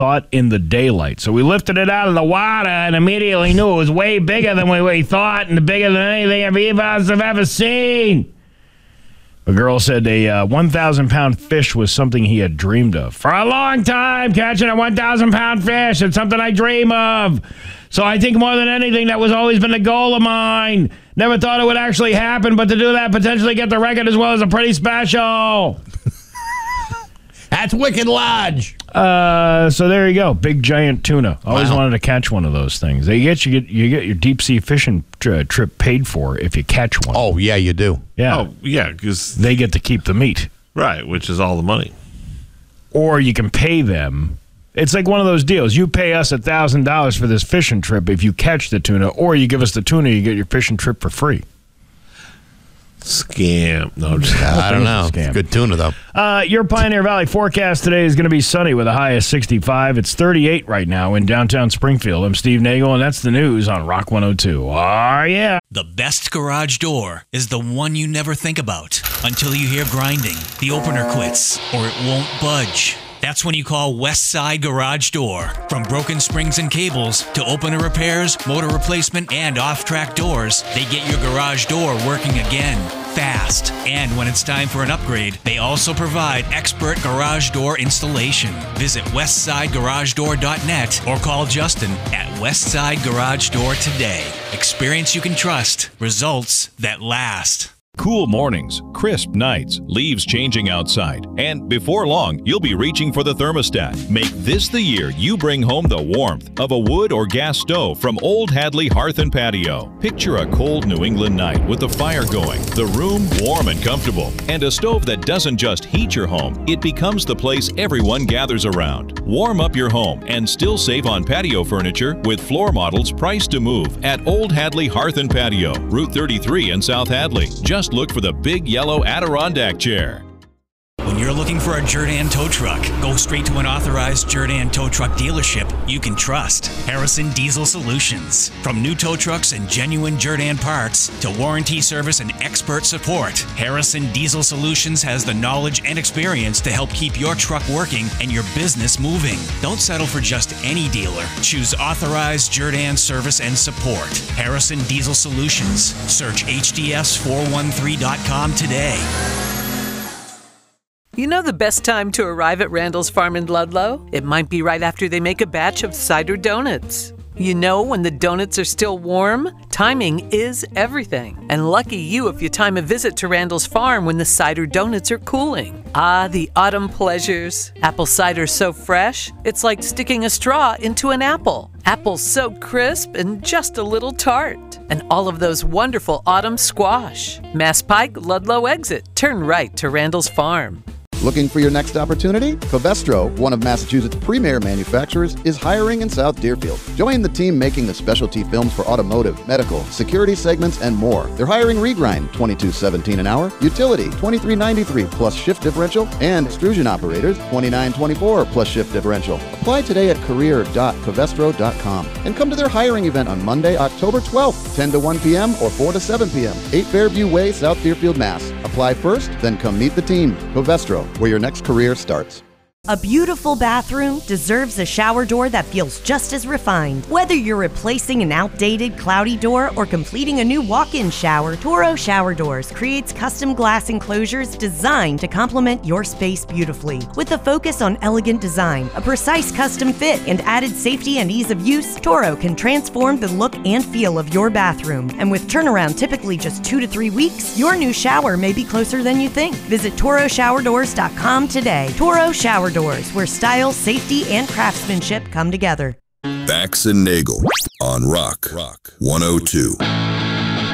thought in the daylight. So we lifted it out of the water and immediately knew it was way bigger than we thought and bigger than anything any of us have ever seen. A girl said a 1,000-pound fish was something he had dreamed of. For a long time, catching a 1,000-pound fish. It's something I dream of. So I think more than anything, that was always been a goal of mine. Never thought it would actually happen, but to do that, potentially get the record as well, is a pretty special. That's wicked large. So there you go. Big giant tuna. Always wanted to catch one of those things. You get your deep sea fishing trip paid for if you catch one. Oh, yeah, you do. Yeah. Oh, yeah, because They get to keep the meat. right, which is all the money. Or you can pay them. It's like one of those deals. You pay us $1,000 for this fishing trip if you catch the tuna, or you give us the tuna, you get your fishing trip for free. Scam. No, just I don't know. Scam. Good tuna, though. Your Pioneer Valley forecast today is going to be sunny with a high of 65. It's 38 right now in downtown Springfield. I'm Steve Nagel, and that's the news on Rock 102. Oh, yeah. The best garage door is the one you never think about until you hear grinding, the opener quits, or it won't budge. That's when you call West Side Garage Door. From broken springs and cables to opener repairs, motor replacement, and off-track doors, they get your garage door working again, fast. And when it's time for an upgrade, they also provide expert garage door installation. Visit westsidegaragedoor.net or call Justin at Westside Garage Door today. Experience you can trust. Results that last. Cool mornings, crisp nights, leaves changing outside, and before long, you'll be reaching for the thermostat. Make this the year you bring home the warmth of a wood or gas stove from Old Hadley Hearth and Patio. Picture a cold New England night with the fire going, the room warm and comfortable, and a stove that doesn't just heat your home, it becomes the place everyone gathers around. Warm up your home and still save on patio furniture with floor models priced to move at Old Hadley Hearth and Patio, Route 33 in South Hadley. Just look for the big yellow Adirondack chair. When you're looking for a Jerdan tow truck, go straight to an authorized Jerdan tow truck dealership you can trust. Harrison Diesel Solutions. From new tow trucks and genuine Jerdan parts to warranty service and expert support, Harrison Diesel Solutions has the knowledge and experience to help keep your truck working and your business moving. Don't settle for just any dealer. Choose authorized Jerdan service and support. Harrison Diesel Solutions. Search HDS413.com today. You know the best time to arrive at Randall's Farm in Ludlow? It might be right after they make a batch of cider donuts. You know, when the donuts are still warm, timing is everything. And lucky you if you time a visit to Randall's Farm when the cider donuts are cooling. Ah, the autumn pleasures. Apple cider so fresh, it's like sticking a straw into an apple. Apples so crisp and just a little tart. And all of those wonderful autumn squash. Mass Pike, Ludlow exit. Turn right to Randall's Farm. Looking for your next opportunity? Covestro, one of Massachusetts' premier manufacturers, is hiring in South Deerfield. Join the team making the specialty films for automotive, medical, security segments, and more. They're hiring regrind, $22.17 an hour, utility, $23.93 plus shift differential, and extrusion operators, $29.24 plus shift differential. Apply today at career.covestro.com and come to their hiring event on Monday, October 12th, 10 to 1 p.m. or 4 to 7 p.m., 8 Fairview Way, South Deerfield, Mass. Apply first, then come meet the team. Covestro, where your next career starts. A beautiful bathroom deserves a shower door that feels just as refined. Whether you're replacing an outdated, cloudy door or completing a new walk-in shower, Toro Shower Doors creates custom glass enclosures designed to complement your space beautifully. With a focus on elegant design, a precise custom fit, and added safety and ease of use, Toro can transform the look and feel of your bathroom. And with turnaround typically just 2 to 3 weeks, your new shower may be closer than you think. Visit ToroShowerDoors.com today. Toro Shower Doors, where style, safety, and craftsmanship come together. Bax and Nagel on Rock 102.